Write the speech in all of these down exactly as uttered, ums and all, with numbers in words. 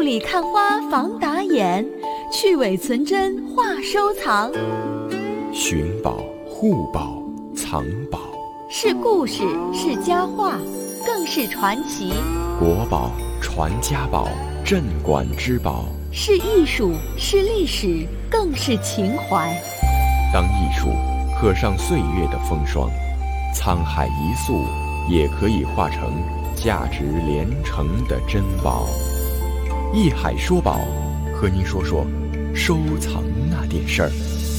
里看花防打眼，去伪存真话收藏。 寻宝、护宝、藏宝， 是故事，是佳话，更是传奇。 国宝、传家宝，镇馆之宝， 是艺术，是历史，更是情怀。 当艺术刻上岁月的风霜，沧海一粟也可以化成价值连城的珍宝。艺海说宝，和您说说收藏那点事儿。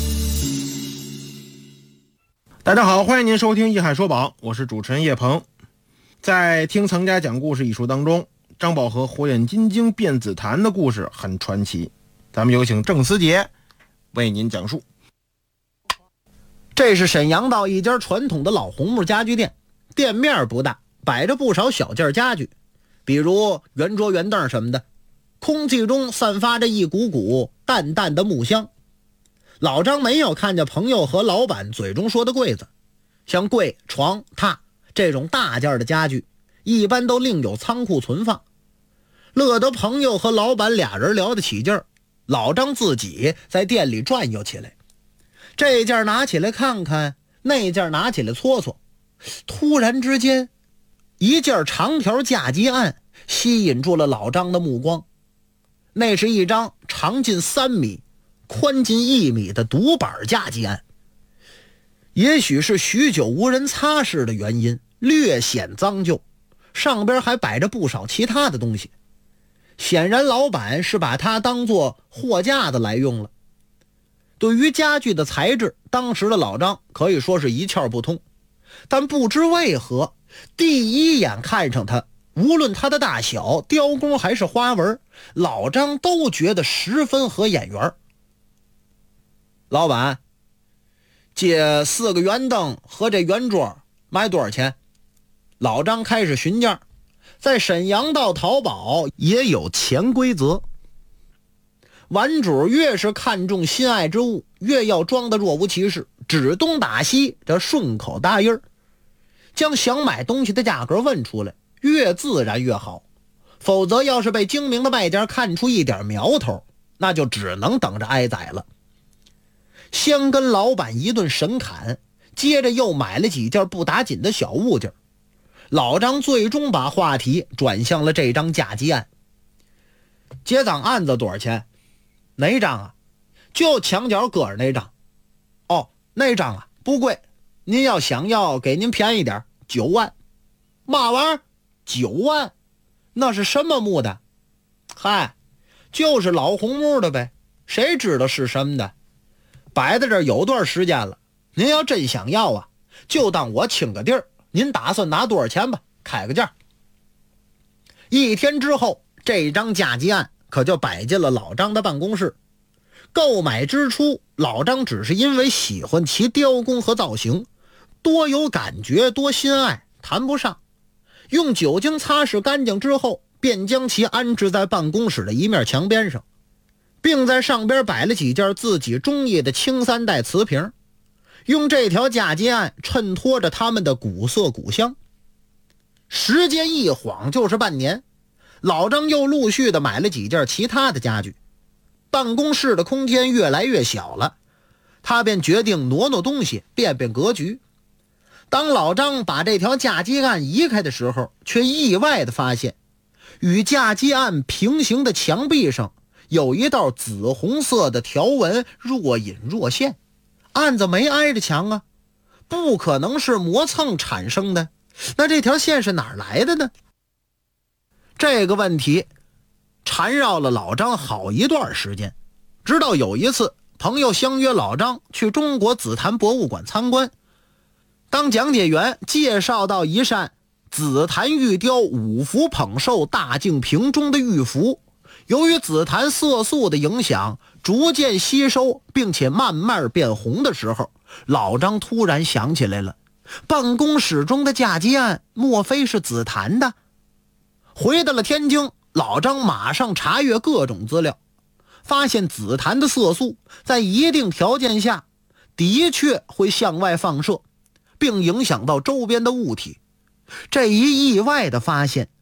大家好，欢迎您收听艺海说宝，我是主持人叶鹏。在听藏家讲故事一书当中，张宝和火眼金睛变紫檀的故事很传奇，咱们有请郑思杰为您讲述。 这是沈阳道一家传统的老红木家具店，店面不大，摆着不少小件家具，比如圆桌圆凳什么的，空气中散发着一股股淡淡的木香。老张没有看见朋友和老板嘴中说的柜子，像柜、床、榻这种大件的家具一般都另有仓库存放。乐得朋友和老板俩人聊得起劲儿，老张自己在店里转悠起来，这件拿起来看看，那件拿起来搓搓。突然之间，一件长条嫁接案吸引住了老张的目光。那是一张长近三米宽近一米的独板嫁接案，也许是许久无人擦拭的原因，略显脏旧，上边还摆着不少其他的东西，显然老板是把它当作货架子来用了。对于家具的材质，当时的老张可以说是一窍不通，但不知为何，第一眼看上它，无论它的大小、雕工还是花纹，老张都觉得十分合眼缘。老板，借四个圆凳和这圆桌卖多少钱？老张开始询价。在沈阳道淘宝也有潜规则，玩主越是看重心爱之物，越要装得若无其事，指东打西，这顺口答音儿，将想买东西的价格问出来，越自然越好。否则要是被精明的卖家看出一点苗头，那就只能等着挨宰了。先跟老板一顿神侃，接着又买了几件不打紧的小物件。老张最终把话题转向了这张嫁接案。结账案子多少钱？哪张啊？就墙角搁着那张。哦，那张啊不贵，您要想要给您便宜点，九万。嘛玩意儿？九万？那是什么木的？嗨，就是老红木的呗，谁知道是什么的？摆在这儿有段时间了，您要真想要啊，就当我请个地儿，您打算拿多少钱吧？开个价。一天之后，这张嫁接案可就摆进了老张的办公室。购买之初，老张只是因为喜欢其雕工和造型，多有感觉，多心爱，谈不上。用酒精擦拭干净之后，便将其安置在办公室的一面墙边上，并在上边摆了几件自己中意的青三代瓷瓶，用这条嫁接案衬托着他们的古色古香。时间一晃就是半年，老张又陆续的买了几件其他的家具。办公室的空间越来越小了，他便决定挪挪东西，变变格局。当老张把这条嫁接案移开的时候，却意外的发现，与嫁接案平行的墙壁上有一道紫红色的条纹，若隐若现。案子没挨着墙啊，不可能是磨蹭产生的，那这条线是哪儿来的呢？这个问题缠绕了老张好一段时间，直到有一次朋友相约老张去中国紫檀博物馆参观。当讲解员介绍到一扇紫檀玉雕五福捧寿大净瓶中的玉符，由于紫檀色素的影响逐渐吸收并且慢慢变红的时候，老张突然想起来了，办公室中的嫁接案莫非是紫檀的？回到了天津，老张马上查阅各种资料，发现紫檀的色素在一定条件下的确会向外放射，并影响到周边的物体。这一意外的发现